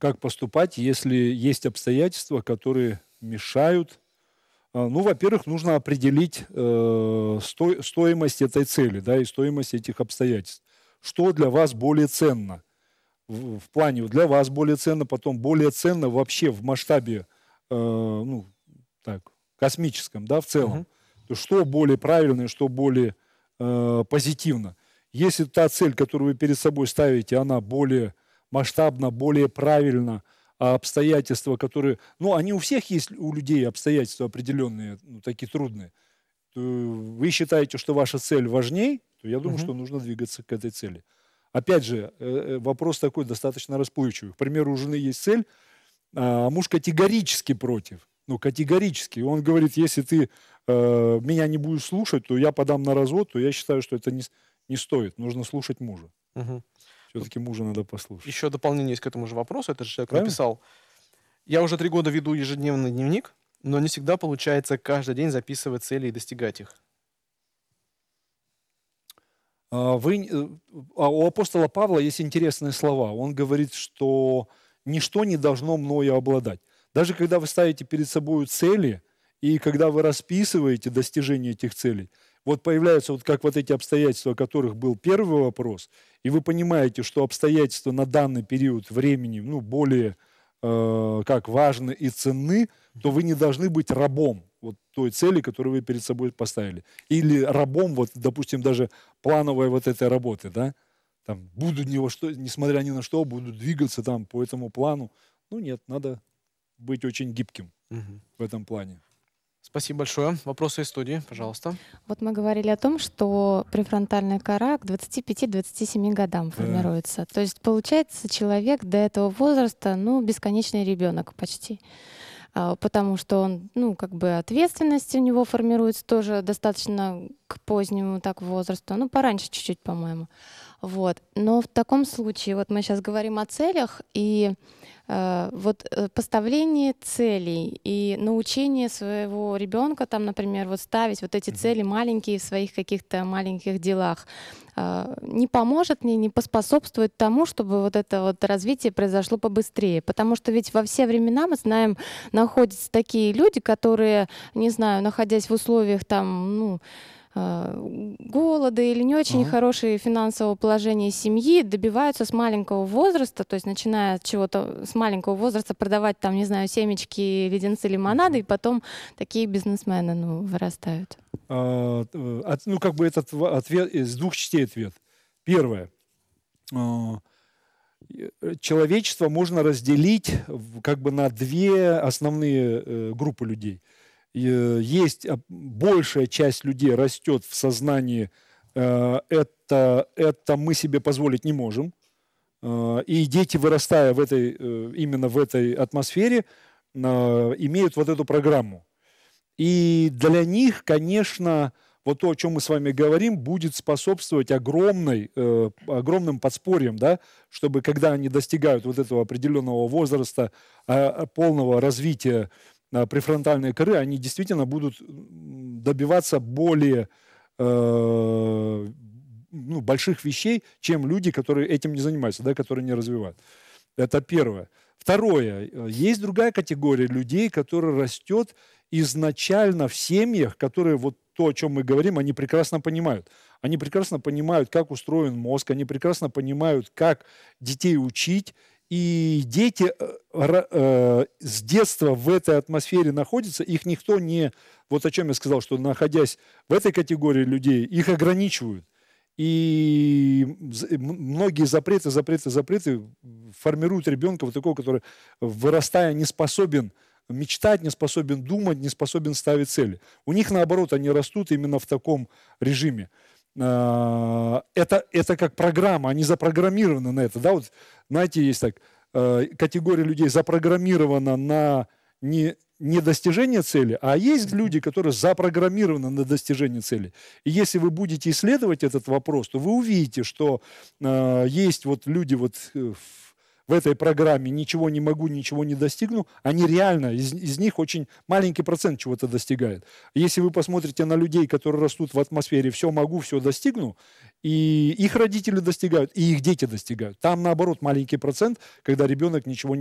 как поступать, если есть обстоятельства, которые мешают. Ну, во-первых, нужно определить стоимость этой цели, да, и стоимость этих обстоятельств. Что для вас более ценно? В плане для вас более ценно, потом более ценно вообще в масштабе ну, так, космическом, да, в целом. То что более правильно, что более позитивно. Если та цель, которую вы перед собой ставите, она более масштабна, более правильна, а обстоятельства, которые... Ну, они у всех есть, у людей обстоятельства определенные, ну, такие трудные. То вы считаете, что ваша цель важней, то я думаю, что нужно двигаться к этой цели. Опять же, вопрос такой достаточно расплывчивый. К примеру, у жены есть цель, а муж категорически против. Ну, категорически. И он говорит, если ты меня не будешь слушать, то я подам на развод, то я считаю, что это не стоит. Нужно слушать мужа. Все-таки мужа надо послушать. Еще дополнение есть к этому же вопросу. Этот же человек Правильно? написал: я уже 3 года веду ежедневный дневник, но не всегда получается каждый день записывать цели и достигать их. У апостола Павла есть интересные слова. Он говорит, что ничто не должно мною обладать. Даже когда вы ставите перед собой цели, и когда вы расписываете достижение этих целей, вот появляются вот как вот эти обстоятельства, о которых был первый вопрос, и вы понимаете, что обстоятельства на данный период времени ну, более как важны и ценны, то вы не должны быть рабом вот той цели, которую вы перед собой поставили. Или рабом, вот, допустим, даже плановой вот этой работы, да, там, буду несмотря ни на что, буду двигаться там по этому плану. Ну нет, надо быть очень гибким в этом плане. Спасибо большое. Вопросы из студии, пожалуйста. Вот мы говорили о том, что префронтальная кора к 25-27 годам формируется. То есть, получается, человек до этого возраста, ну, бесконечный ребенок почти. Потому что он, ну, как бы ответственность у него формируется тоже достаточно к позднему так возрасту, ну, пораньше чуть-чуть, по-моему. Вот. Но в таком случае, вот мы сейчас говорим о целях, и вот поставление целей и научение своего ребенка, там, например, вот ставить вот эти цели маленькие в своих каких-то маленьких делах, не поможет мне, не поспособствует тому, чтобы вот это вот развитие произошло побыстрее. Потому что ведь во все времена, мы знаем, находятся такие люди, которые, не знаю, находясь в условиях там, ну, голода или не очень хорошее финансовое положение семьи, добиваются с маленького возраста, то есть начиная от чего-то с маленького возраста продавать там, не знаю, семечки, леденцы, лимонады, и потом такие бизнесмены, ну, вырастают. Ну, как бы этот ответ из 2 частей ответ. Первое. Человечество можно разделить как бы на 2 основные группы людей. Есть большая часть людей растет в сознании, это мы себе позволить не можем. И дети, вырастая именно в этой атмосфере, имеют вот эту программу. И для них, конечно, вот то, о чем мы с вами говорим, будет способствовать огромным подспорьям, да, чтобы когда они достигают вот этого определенного возраста, полного развития префронтальной коры, они действительно будут добиваться более больших вещей, чем люди, которые этим не занимаются, да, которые не развивают. Это первое. Второе. Есть другая категория людей, которая растет изначально в семьях, которые вот то, о чем мы говорим, они прекрасно понимают. Они прекрасно понимают, как устроен мозг, они прекрасно понимают, как детей учить. И дети с детства в этой атмосфере находятся, их никто не... Вот о чем я сказал, что находясь в этой категории людей, их ограничивают. И многие запреты формируют ребенка вот такого, который, вырастая, не способен мечтать, не способен думать, не способен ставить цели. У них, наоборот, они растут именно в таком режиме. Это как программа, они запрограммированы на это. Да? Вот, знаете, есть так, категория людей запрограммирована на не достижение цели, а есть люди, которые запрограммированы на достижение цели. И если вы будете исследовать этот вопрос, то вы увидите, что есть вот люди вот в этой программе «ничего не могу, ничего не достигну», они реально, из них очень маленький процент чего-то достигает. Если вы посмотрите на людей, которые растут в атмосфере «все могу, все достигну», и их родители достигают, и их дети достигают. Там, наоборот, маленький процент, когда ребенок ничего не